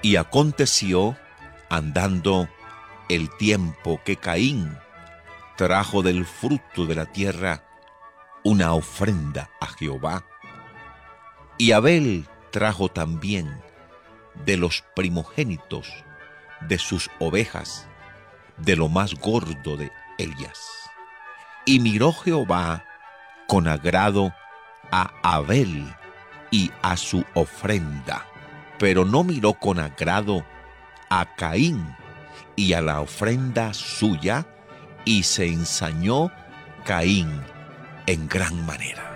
Y aconteció, andando el tiempo, que Caín trajo del fruto de la tierra una ofrenda a Jehová, y Abel trajo también de los primogénitos de sus ovejas, de lo más gordo de ellas. Y miró Jehová con agrado a Abel y a su ofrenda, pero no miró con agrado a Caín y a la ofrenda suya, y se ensañó Caín en gran manera.